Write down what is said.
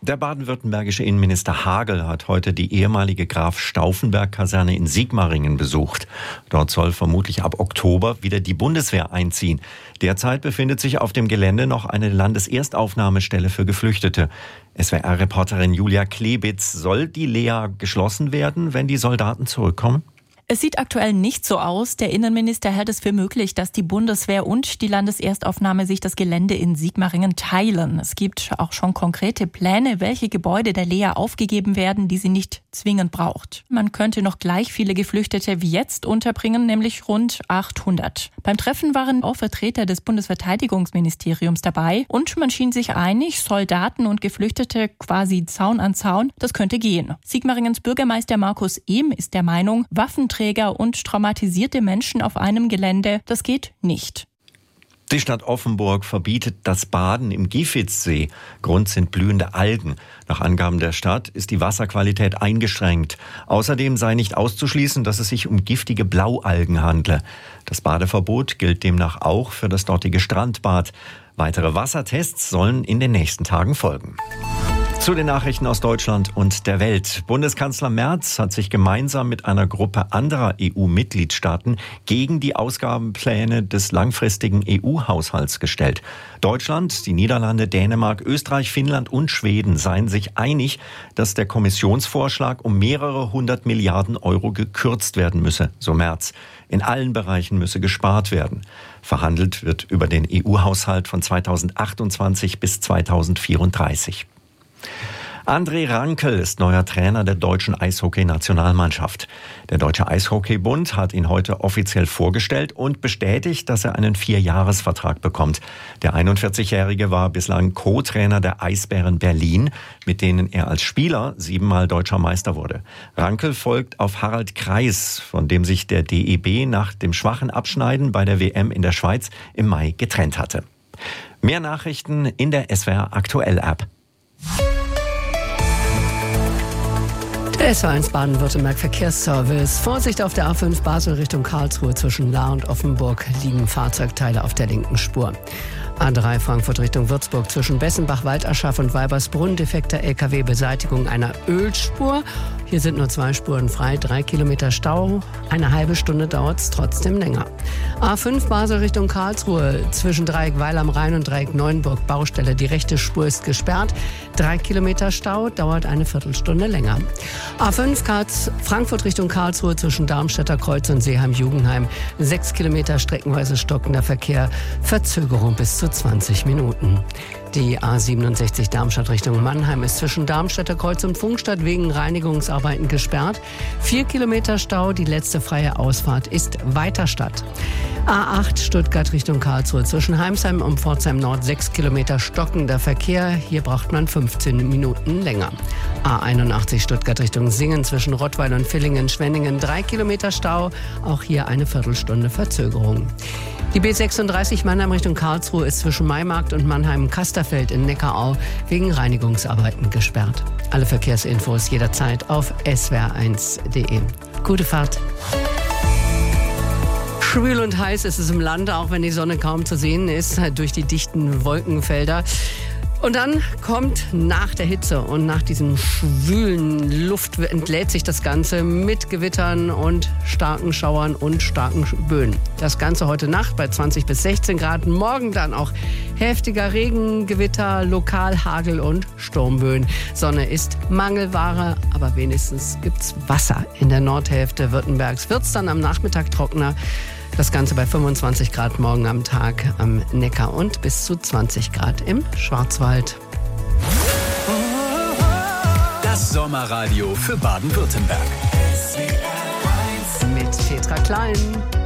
Der baden-württembergische Innenminister Hagel hat heute die ehemalige Graf-Stauffenberg-Kaserne in Sigmaringen besucht. Dort soll vermutlich ab Oktober wieder die Bundeswehr einziehen. Derzeit befindet sich auf dem Gelände noch eine Landeserstaufnahmestelle für Geflüchtete. SWR-Reporterin Julia Klebitz: Soll die Lea geschlossen werden, wenn die Soldaten zurückkommen? Es sieht aktuell nicht so aus. Der Innenminister hält es für möglich, dass die Bundeswehr und die Landeserstaufnahme sich das Gelände in Sigmaringen teilen. Es gibt auch schon konkrete Pläne, welche Gebäude der Lea aufgegeben werden, die sie nicht zwingend braucht. Man könnte noch gleich viele Geflüchtete wie jetzt unterbringen, nämlich rund 800. Beim Treffen waren auch Vertreter des Bundesverteidigungsministeriums dabei und man schien sich einig, Soldaten und Geflüchtete quasi Zaun an Zaun, das könnte gehen. Sigmaringens Bürgermeister Markus Ehm ist der Meinung, Waffenträger und traumatisierte Menschen auf einem Gelände, das geht nicht. Die Stadt Offenburg verbietet das Baden im Gifitzsee. Grund sind blühende Algen. Nach Angaben der Stadt ist die Wasserqualität eingeschränkt. Außerdem sei nicht auszuschließen, dass es sich um giftige Blaualgen handle. Das Badeverbot gilt demnach auch für das dortige Strandbad. Weitere Wassertests sollen in den nächsten Tagen folgen. Zu den Nachrichten aus Deutschland und der Welt. Bundeskanzler Merz hat sich gemeinsam mit einer Gruppe anderer EU-Mitgliedstaaten gegen die Ausgabenpläne des langfristigen EU-Haushalts gestellt. Deutschland, die Niederlande, Dänemark, Österreich, Finnland und Schweden seien sich einig, dass der Kommissionsvorschlag um mehrere 100 Milliarden Euro gekürzt werden müsse, so Merz. In allen Bereichen müsse gespart werden. Verhandelt wird über den EU-Haushalt von 2028 bis 2034. André Rankel ist neuer Trainer der deutschen Eishockey-Nationalmannschaft. Der Deutsche Eishockeybund hat ihn heute offiziell vorgestellt und bestätigt, dass er einen 4-Jahres-Vertrag bekommt. Der 41-Jährige war bislang Co-Trainer der Eisbären Berlin, mit denen er als Spieler 7-mal deutscher Meister wurde. Rankel folgt auf Harald Kreis, von dem sich der DEB nach dem schwachen Abschneiden bei der WM in der Schweiz im Mai getrennt hatte. Mehr Nachrichten in der SWR Aktuell App. Der SW1 Baden-Württemberg Verkehrsservice. Vorsicht auf der A5 Basel Richtung Karlsruhe zwischen Lahr und Offenburg liegen Fahrzeugteile auf der linken Spur. A3 Frankfurt Richtung Würzburg zwischen Bessenbach, Walderschaff und Weibersbrunn defekter LKW-Beseitigung einer Ölspur. Hier sind nur 2 Spuren frei, 3 Kilometer Stau. Eine halbe Stunde dauert es trotzdem länger. A5 Basel Richtung Karlsruhe zwischen Dreieck Weil am Rhein und Dreieck Neuenburg Baustelle. Die rechte Spur ist gesperrt. 3 Kilometer Stau, dauert eine Viertelstunde länger. A5 Frankfurt Richtung Karlsruhe zwischen Darmstädter Kreuz und Seeheim-Jugendheim. 6 Kilometer streckenweise stockender Verkehr. Verzögerung bis zu 20 Minuten. Die A67 Darmstadt Richtung Mannheim ist zwischen Darmstädter Kreuz und Pfungstadt wegen Reinigungsarbeiten gesperrt. 4 Kilometer Stau, die letzte freie Ausfahrt ist Weiterstadt. A8 Stuttgart Richtung Karlsruhe zwischen Heimsheim und Pforzheim Nord 6 Kilometer stockender Verkehr. Hier braucht man 15 Minuten länger. A81 Stuttgart Richtung Singen zwischen Rottweil und Villingen-Schwenningen 3 Kilometer Stau. Auch hier eine Viertelstunde Verzögerung. Die B36 Mannheim Richtung Karlsruhe ist zwischen Maimarkt und Mannheim-Kasterfeld in Neckarau wegen Reinigungsarbeiten gesperrt. Alle Verkehrsinfos jederzeit auf swr1.de. Gute Fahrt. Schwül und heiß ist es im Lande, auch wenn die Sonne kaum zu sehen ist, durch die dichten Wolkenfelder. Und dann kommt nach der Hitze und nach diesem schwülen Luft entlädt sich das Ganze mit Gewittern und starken Schauern und starken Böen. Das Ganze heute Nacht bei 20 bis 16 Grad. Morgen dann auch heftiger Regen, Gewitter, lokal Hagel und Sturmböen. Sonne ist Mangelware, aber wenigstens gibt's Wasser. In der Nordhälfte Württembergs wird's dann am Nachmittag trockener. Das Ganze bei 25 Grad morgen am Tag am Neckar und bis zu 20 Grad im Schwarzwald. Das Sommerradio für Baden-Württemberg. Mit Petra Klein.